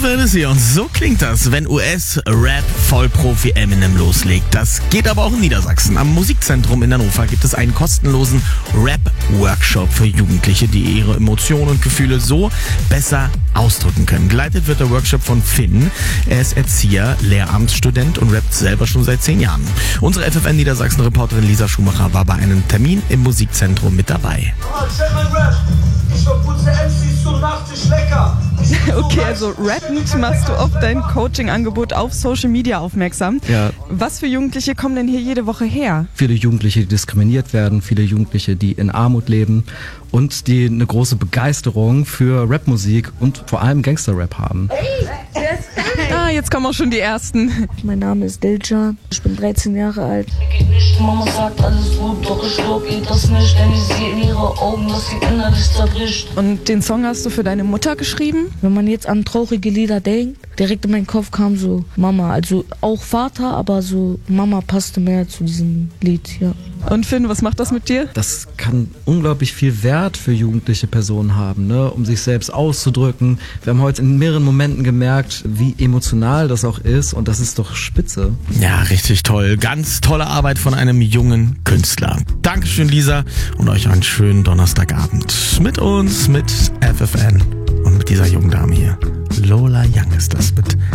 FFN ist hier und so klingt das, wenn US-Rap-Vollprofi Eminem loslegt. Das geht aber auch in Niedersachsen. Am Musikzentrum in Hannover gibt es einen kostenlosen Rap-Workshop für Jugendliche, die ihre Emotionen und Gefühle so besser ausdrücken können. Geleitet wird der Workshop von Finn. Er ist Erzieher, Lehramtsstudent und rappt selber schon seit 10 Jahren. Unsere FFN Niedersachsen-Reporterin Lisa Schumacher war bei einem Termin im Musikzentrum mit dabei. Ich verputze MCs zum Nachtisch lecker. Okay, also rappend machst du auf dein Coaching-Angebot auf Social Media aufmerksam. Ja. Was für Jugendliche kommen denn hier jede Woche her? Viele Jugendliche, die diskriminiert werden, viele Jugendliche, die in Armut leben und die eine große Begeisterung für Rapmusik und vor allem Gangster-Rap haben. Ah, jetzt kommen auch schon die Ersten. Mein Name ist Diljan, ich bin 13 Jahre alt. Mama sagt alles gut, doch ich glaub ihr das nicht, denn ich sehe in ihre Augen, dass sie innerlich zerbricht. Und den Song hast du für deine Mutter geschrieben? Wenn man jetzt an traurige Lieder denkt, direkt in meinen Kopf kam so Mama, also auch Vater, aber so Mama passte mehr zu diesem Lied, ja. Und Finn, was macht das mit dir? Das kann unglaublich viel Wert für jugendliche Personen haben, ne? Um sich selbst auszudrücken. Wir haben heute in mehreren Momenten gemerkt, wie emotional das auch ist und das ist doch spitze. Ja, richtig toll. Ganz tolle Arbeit von einem jungen Künstler. Dankeschön, Lisa, und euch einen schönen Donnerstagabend. Mit uns, mit FFN und mit dieser jungen Dame hier. Lola Young ist das mit